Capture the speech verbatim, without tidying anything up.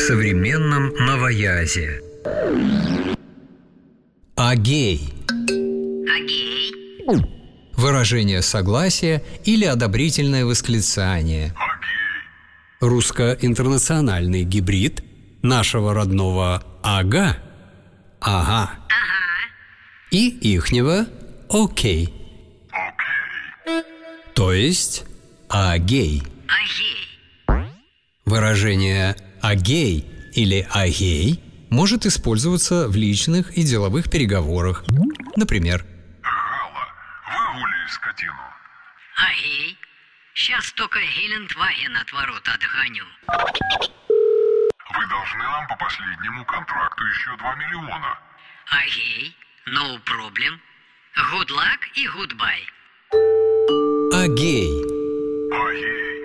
современном новоязе. Агей. Агей. Выражение согласия или одобрительное восклицание. Русско-интернациональный гибрид нашего родного «ага», «ага», Ага. и ихнего «окей». То есть «агей». Агей. Выражение «агей» или «агей» может использоваться в личных и деловых переговорах. Например: Гала, выгуляй скотину. Агей. Сейчас только Гелендваген от ворот отгоню. Вы должны нам по последнему контракту еще два миллиона. Агей. No problem. Good luck и goodbye. «агей».